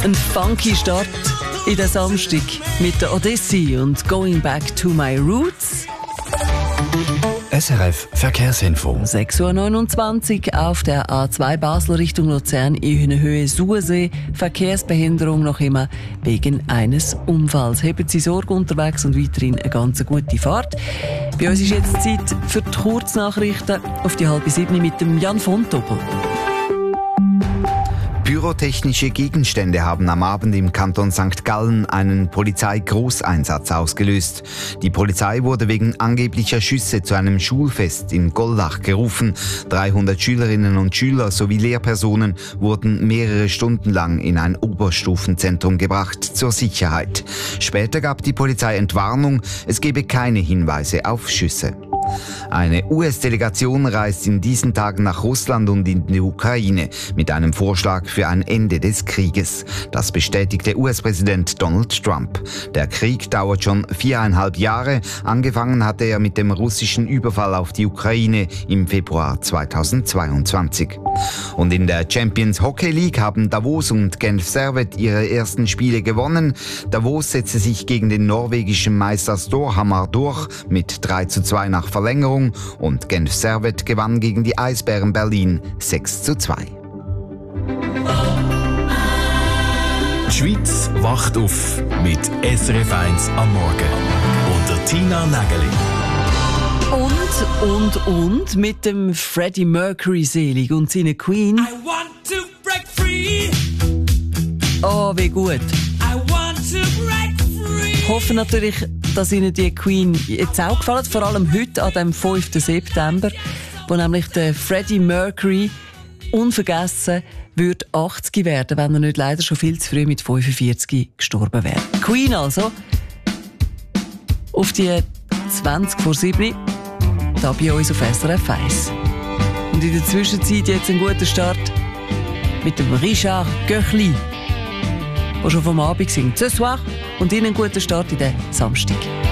Ein funky Start in den Samstag mit der Odyssey und Going Back to My Roots. SRF Verkehrsinfo. 6.29 Uhr auf der A2 Basel Richtung Luzern in Höhe Suhrsee. Verkehrsbehinderung noch immer wegen eines Unfalls. Haben Sie Sorge unterwegs und weiterhin eine ganz gute Fahrt. Bei uns ist jetzt Zeit für die Kurznachrichten auf die 6:30 mit dem Jan von Doppel. Pyrotechnische Gegenstände haben am Abend im Kanton St. Gallen einen Polizeigroßeinsatz ausgelöst. Die Polizei wurde wegen angeblicher Schüsse zu einem Schulfest in Gollach gerufen. 300 Schülerinnen und Schüler sowie Lehrpersonen wurden mehrere Stunden lang in ein Oberstufenzentrum gebracht zur Sicherheit. Später gab die Polizei Entwarnung, es gebe keine Hinweise auf Schüsse. Eine US-Delegation reist in diesen Tagen nach Russland und in die Ukraine mit einem Vorschlag für ein Ende des Krieges. Das bestätigte US-Präsident Donald Trump. Der Krieg dauert schon 4,5 Jahre. Angefangen hatte er mit dem russischen Überfall auf die Ukraine im Februar 2022. Und in der Champions Hockey League haben Davos und Genf Servette ihre ersten Spiele gewonnen. Davos setzte sich gegen den norwegischen Meister Storhamar durch mit 3:2 nach Verlängerung und Genf Servette gewann gegen die Eisbären Berlin 6:2. Die Schweiz wacht auf mit SRF 1 am Morgen. Und der Tina Nägeli. Und mit dem Freddie Mercury selig und seiner Queen. I want to break free. Oh, wie gut. I want to break free. Hoffen natürlich, dass Ihnen die Queen jetzt auch gefallen, vor allem heute an dem 5. September, wo nämlich der Freddie Mercury unvergessen würde 80 werden, wenn er nicht leider schon viel zu früh mit 45 gestorben wäre. Queen also auf die 20:07 da bei uns auf SRF 1. Und in der Zwischenzeit jetzt ein guter Start mit dem Richard Göchli, der schon vom Abend singt. Ce soir und Ihnen einen guten Start in den Samstag.